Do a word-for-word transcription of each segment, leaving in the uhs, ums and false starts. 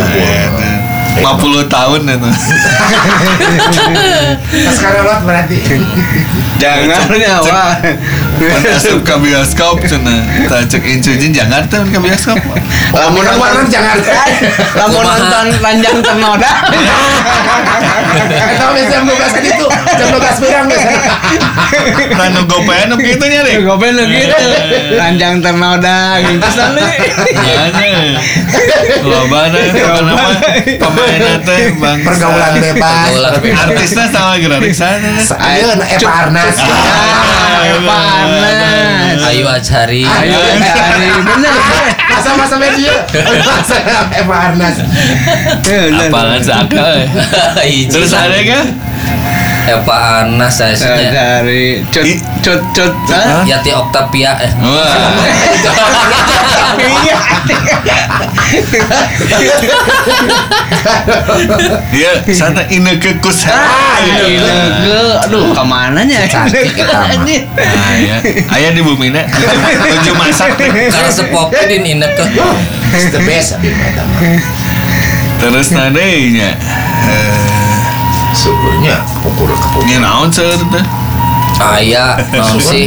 lima puluh tahun itu. Sekarang berarti. Jangan nyawa. Asup ke bioskop cenah. Tak cek incujin Jakarta ke bioskop. Lamun nonton Jakarta. Lamun nonton Ranjang Ternoda. Eta wis jam dua belas kan itu. Jam dua belas pirang geus. Ranu gopean nu kitu nya deh. Gopean nu kitu. Ranjang Ternoda gitu sale. Anya. Lobana apa nama? Pemainna teh Bang. Pergaulan bebas. Artisnya sama gerak sana. Ayo Eva Arnas. Eva Arnas. Ayu Acari. Ayu Acari. Bener. Masa-masa media. Eva Arnas. Apalan saka. Terus ada kan? Eva Arnas saya sih. Dari cut cut cut. Yati Octavia eh. Dia sana Inneke Koesherawati. Inneke, aduh kemana nya? Ayah di bumi na. Tujuh masak. Karena sepopin Inneke. The best abi mah. Terus nadenya. Syukurnya pukul kepukul. Ini naon seur teh? Aya naon sih?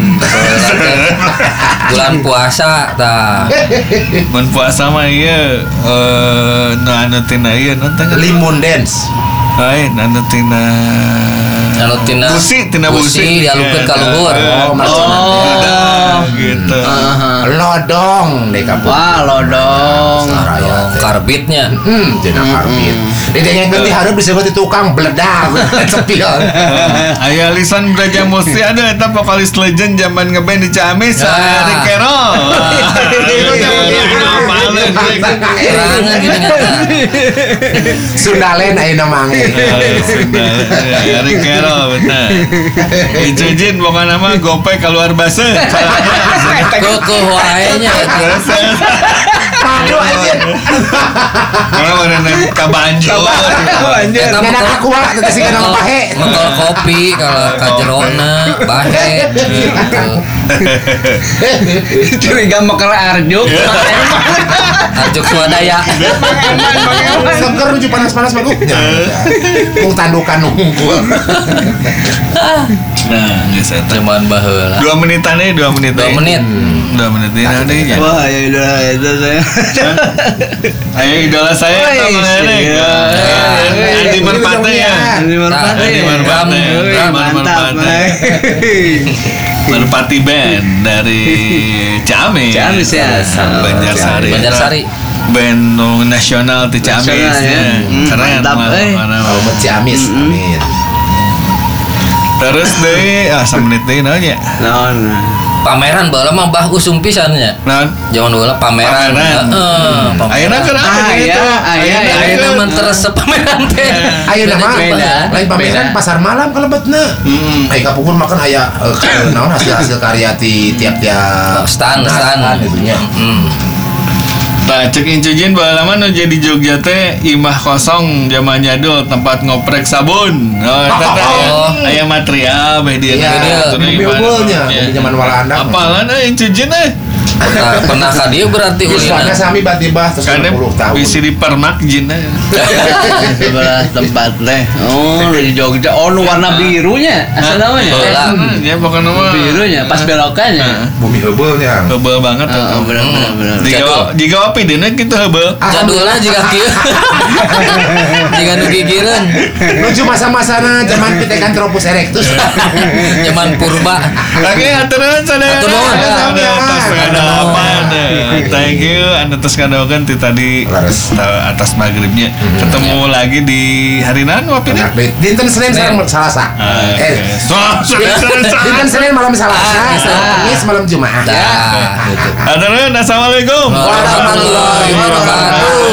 Bulan puasa tah. Mun puasa mah ieu eh nu anu tina ieu nu teh Limun dance. lain anu tina Anu tina busi tina busi dialupkeun ka luhur. Oh, Oh, gitu. Lodong deh kampung. wah lodong. Saraya teh. Karbitnya. Hmm, cenah karbit. Didengen teh hareup disebut itu tukang bledag. Cepil. Aya lisan Braja Musti ada eta vokalis legend zaman ngeband di Ciamis Ari Kero. Itu zaman apaleun Serangan gini Sundalen ayeuna mangge. Ari Kero bener. Icujin boga nama gope keluar base. Keukuh wae nya. Aduh anjir. Karena mana ka Banjur. Anjir. Enak aku lah teh sih kana pahe. Mengkol kopi kalau ka jerona bahe. Curiga mekar arjuk. Arjuk swadaya. Seger nuju panas-panas mah nya. Mung tandukan unggul. Nah, geus eta. Cuman baheula. Dua menitan nih, dua menit. Dua menit. Dua menit ini ada ya. Wah, ya udah itu saya. Ayo idola saya Woi, teman ini. Andi Merpati ya. Andi Merpati. Andi Merpati. Mantap. Merpati Band dari Ciamis. Ciamis ya. Banjarsari. Banjarsari. Band nasional di Ciamis Nasional, ya. ya. Hmm, Keren mantap, lah. eh. Mana- Kalau mana. Ciamis, amin. Terus deh, ah semenit deh nanya. Non. Pameran baheula mah bah usum pisan nya. Nah, Jangan baheula pameran. Pameran. Heeh. ayeuna kan ada Ah, gitu. iya, ah, iya, iya. Ayeuna mah terus pameran teh. Ayeuna mah Beda. lain pameran pasar malam kalebetna. Hmm. Ai kapungkur makan aya eh, naon hasil-hasil karya ti tiap-tiap Stan, stan. itunya. Hmm. Nah, cek incujin baheula mah nu jadi Jogja teh imah kosong zaman jadul tempat ngoprek sabun. Oh, eta teh Oh. aya material beh dia. Iya, mobil-mobilnya, mobil zaman Walanda. Apalan euy incujin euy. Pernah pernah ka dieu berarti Soalnya ulina. sami batibah terus Karena sepuluh tahun. bisi di permak jin euy. Sebelah tempat teh. Oh, di Jogja. Oh, nu warna birunya. Asal namanya. Heula. Ya pokoknya mah Birunya pas belokannya. Bumi hebeulnya. heubeul banget Oh, tuh. benar benar benar. Jika Jadul. jika wapi deuna kitu heubeul. Jadulna jika kieu. Jika nu gigireun. Menuju masa-masana zaman Pithecanthropus erectus. Zaman purba. Lagi aturan sadaya. Atur nuhun. Atas ada apa ada. Thank you anu tos kadogeun ti tadi Laras. ta- atas maghribnya. Ketemu lagi di hari naon wapi Enak deh. Dinten Senin sareng Salasa. Eh, dinten Senin malam Salasa, Kamis malam Jumat. Dah. Aturan assalamualaikum. Warahmatullahi wabarakatuh.